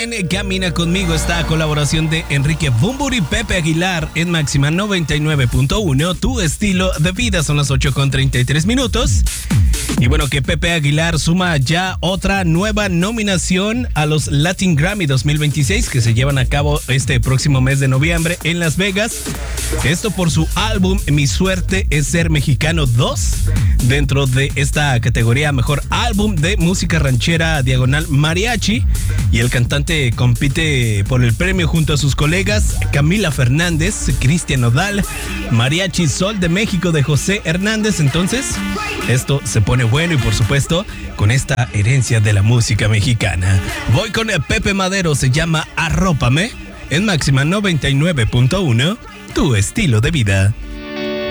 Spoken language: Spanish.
en Camina Conmigo, esta colaboración de Enrique Bunbury y Pepe Aguilar en Máxima 99.1. Tu estilo de vida. Son las 8:33. Y bueno, que Pepe Aguilar suma ya otra nueva nominación a los Latin Grammy 2026 que se llevan a cabo este próximo mes de noviembre en Las Vegas. Esto por su álbum Mi Suerte es Ser Mexicano 2, dentro de esta categoría Mejor Álbum de Música Ranchera / Mariachi. Y el cantante compite por el premio junto a sus colegas Camila Fernández, Cristian Nodal, Mariachi Sol de México de José Hernández. Entonces, esto se pone bueno y por supuesto con esta herencia de la música mexicana. Voy con Pepe Madero, se llama Arrópame en Máxima 99.1, tu estilo de vida.